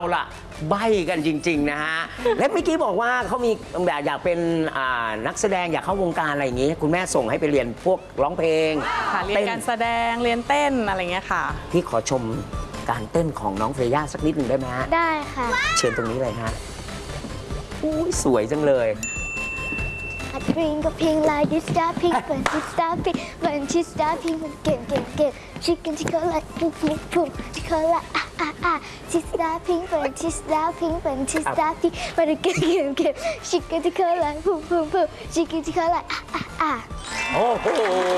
เอาล่ะใบ้กันจริงๆนะฮะและเมื่อกี้บอกว่าเขามีแบบอยากเป็นนักแสดงอยากเข้าวงการอะไรอย่างงี้คุณแม่ส่งให้ไปเรียนพวกร้องเพลงค่ะเรียนการแสดงเรียนเต้นอะไรเงี้ยค่ะพี่ขอชมการเต้นของน้องเฟย่าสักนิดหนึ่งได้ไหมฮะได้ค่ะเชิญตรงนี้เลยฮะอุ้ยสวยจังเลย Pink a pink like this star pink when she star pink when she star pink when game chicken chicken like boom boom boom chicken like she star pink when she star pink when she star pink when game chicken chicken like boom boom boom chicken chicken like โอ้โห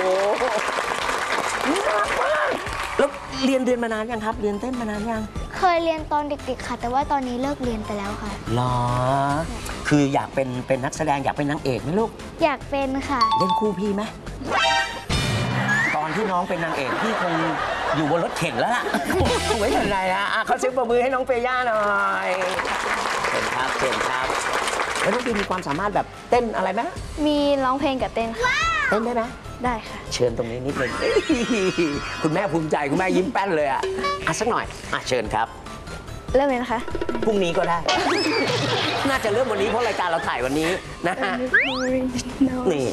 น่ารักมากแล้วเรียนมานานยังครับเรียนเต้นมานานยังเคยเรียนตอนเด็กๆค่ะแต่ว่าตอนนี้เลิกเรียนไปแล้วค่ะหรอคืออยากเป็นนักแสดงอยากเป็นนางเอกไหมลูกอยากเป็นค่ะเล่นคู่พี่ไหมตอนที่น้องเป็นนางเอกพี่คงอยู่บนรถเข็นแล้วล่ะสวยอย่างไรนะเขาเช็คประมือให้น้องเฟย่าหน่อยเชิญครับเชิญครับแล้วน้องพี่มีความสามารถแบบเต้นอะไรไหมมีร้องเพลงกับเต้นค่ะเต้นได้ไหมได้ค่ะเชิญตรงนี้นิดนึงคุณแม่ภูมิใจคุณแม่ยิ้มแป้นเลยอ่ะสักหน่อยเชิญครับเริ่มเลยนะคะพรุ่งนี้ก็ได้ น่าจะเริ่มวันนี้เพราะรายการเราถ่ายวันนี้นะฮะนี่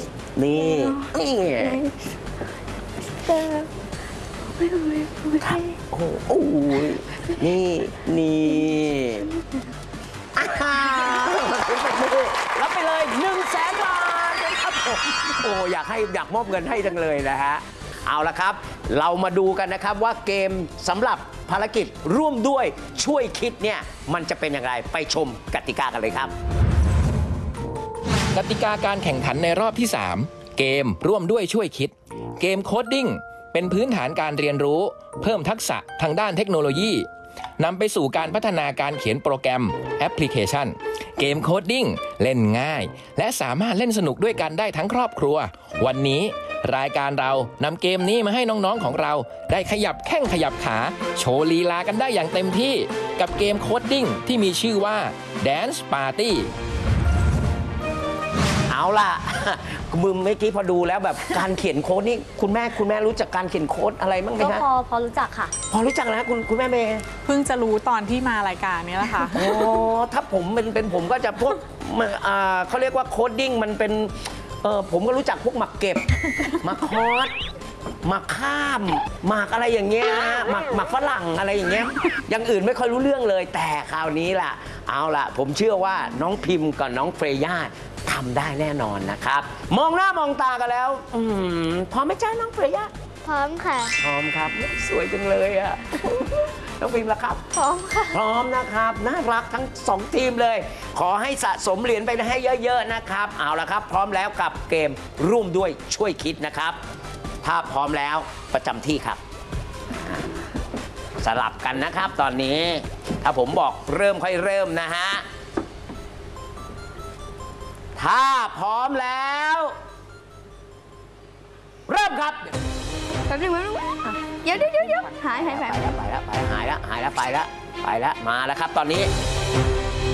โอ้โหนี่รับไปเลย100,000 บาทครับโอ้อยากมอบเงินให้จังเลยนะฮะเอาละครับเรามาดูกันนะครับว่าเกมสำหรับภารกิจร่วมด้วยช่วยคิดเนี่ยมันจะเป็นอย่างไรไปชมกติกากันเลยครับกติกาการแข่งขันในรอบที่ 3 เกมร่วมด้วยช่วยคิดเกมโคดดิ้งเป็นพื้นฐานการเรียนรู้เพิ่มทักษะทางด้านเทคโนโลยีนำไปสู่การพัฒนาการเขียนโปรแกรมแอปพลิเคชันเกมโคดดิ้งเล่นง่ายและสามารถเล่นสนุกด้วยกันได้ทั้งครอบครัววันนี้รายการเรานำเกมนี้มาให้น้องๆของเราได้ขยับแข้งขยับขาโชว์ลีลากันได้อย่างเต็มที่กับเกมโคดดิ้งที่มีชื่อว่า Dance Party เอาล่ะมึงเมื่อกี้พอดูแล้วแบบการเขียนโค้ดนี่คุณแม่รู้จักการเขียนโค้ดอะไรบ้างไหมฮะก็พอรู้จักค่ะพอรู้จักแล้วคุณแม่เมย์เพิ่งจะรู้ตอนที่มารายการนี้แหละค่ะโอ้ถ้าผมเป็นผมก็จะพวกเขาเรียกว่าโคดดิ้งมันเป็นผมก็รู้จักพวกหมักเก็บหมักคอร์สหมักข้ามหมักอะไรอย่างเงี้ยหมักฝรั่งอะไรอย่างเงี้ยอย่างอื่นไม่ค่อยรู้เรื่องเลยแต่คราวนี้ล่ะเอาล่ะผมเชื่อว่าน้องพิมพ์กับน้องเฟย่าทำได้แน่นอนนะครับมองหน้ามองตากันแล้วพร้อมไหมจ้าน้องเฟย่าพร้อมค่ะพร้อมครับสวยจังเลยอ่ะน้องพิมพ์ล่ะครับพร้อมค่ะพร้อมนะครับน่ารักทั้ง2ทีมเลยขอให้สะสมเหรียญไปให้เยอะๆนะครับเอาละครับพร้อมแล้วกับเกมร่วมด้วยช่วยคิดนะครับถ้าพร้อมแล้วประจำที่ครับสลับกันนะครับตอนนี้ถ้าผมบอกเริ่มค่อยเริ่มนะฮะถ้าพร้อมแล้วเริ่มครับแป๊บนึงเดี๋ยวหายไปแล้วมาแล้วครับตอนนี้